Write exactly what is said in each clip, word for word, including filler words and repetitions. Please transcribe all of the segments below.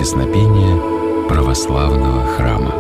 песнопения православного храма.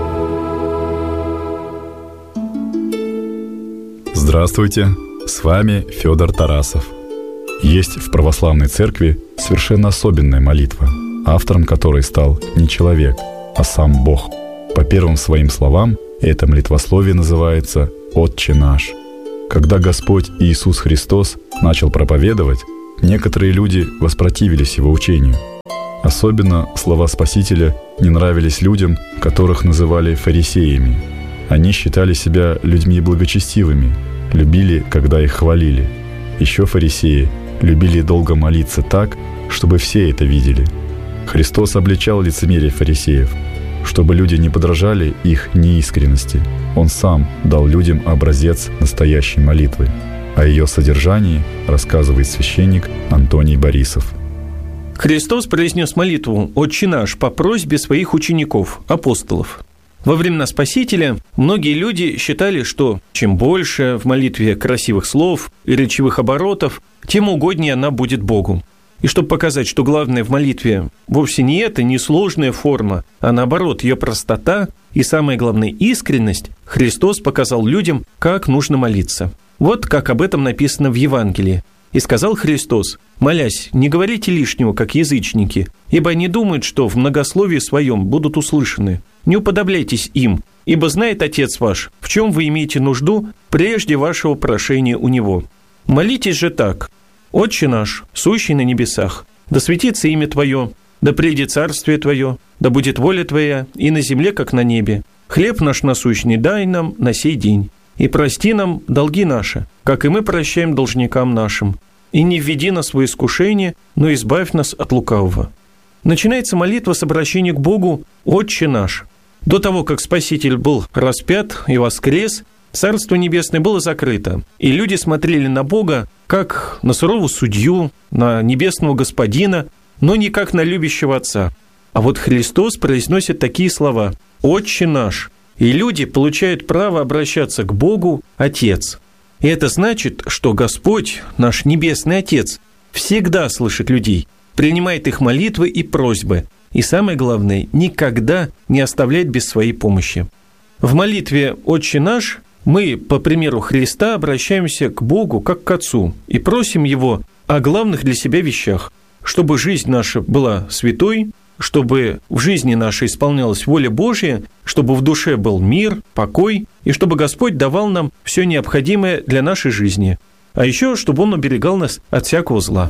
Здравствуйте, с вами Федор Тарасов. Есть в православной церкви совершенно особенная молитва, автором которой стал не человек, а сам Бог. По первым своим словам, это молитвословие называется «Отче наш». Когда Господь Иисус Христос начал проповедовать, некоторые люди воспротивились Его учению. Особенно слова Спасителя не нравились людям, которых называли фарисеями. Они считали себя людьми благочестивыми, любили, когда их хвалили. Еще фарисеи любили долго молиться так, чтобы все это видели. Христос обличал лицемерие фарисеев, чтобы люди не подражали их неискренности. Он сам дал людям образец настоящей молитвы. О ее содержании рассказывает священник Антоний Борисов. Христос произнес молитву «Отче наш» по просьбе своих учеников, апостолов. Во времена Спасителя многие люди считали, что чем больше в молитве красивых слов и речевых оборотов, тем угоднее она будет Богу. И чтобы показать, что главное в молитве вовсе не это, не сложная форма, а наоборот, ее простота и, самое главное, искренность, Христос показал людям, как нужно молиться. Вот как об этом написано в Евангелии. «И сказал Христос, молясь, не говорите лишнего, как язычники, ибо они думают, что в многословии своем будут услышаны. Не уподобляйтесь им, ибо знает Отец ваш, в чем вы имеете нужду прежде вашего прошения у Него. Молитесь же так: Отче наш, сущий на небесах, да светится имя Твое, да придет царствие Твое, да будет воля Твоя и на земле, как на небе. Хлеб наш насущный дай нам на сей день, и прости нам долги наши, как и мы прощаем должникам нашим. И не введи нас в искушение, но избавь нас от лукавого». Начинается молитва с обращения к Богу «Отче наш». До того, как Спаситель был распят и воскрес, Царство Небесное было закрыто, и люди смотрели на Бога как на сурового судью, на небесного Господина, но не как на любящего Отца. А вот Христос произносит такие слова «Отче наш», и люди получают право обращаться к Богу Отец. И это значит, что Господь, наш Небесный Отец, всегда слышит людей, принимает их молитвы и просьбы, и самое главное, никогда не оставляет без своей помощи. В молитве «Отче наш» мы, по примеру Христа, обращаемся к Богу как к Отцу и просим Его о главных для себя вещах, чтобы жизнь наша была святой, чтобы в жизни нашей исполнялась воля Божья, чтобы в душе был мир, покой, и чтобы Господь давал нам все необходимое для нашей жизни, а еще, чтобы Он оберегал нас от всякого зла.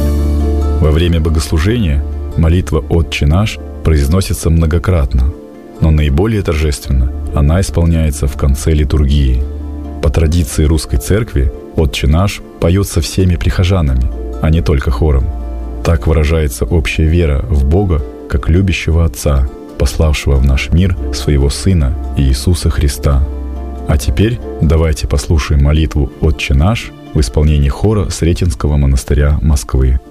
Во время богослужения молитва «Отче наш» произносится многократно, но наиболее торжественно она исполняется в конце литургии. По традиции русской церкви «Отче наш» поется всеми прихожанами, а не только хором. Так выражается общая вера в Бога как любящего Отца, пославшего в наш мир своего Сына Иисуса Христа. А теперь давайте послушаем молитву «Отче наш» в исполнении хора Сретенского монастыря Москвы.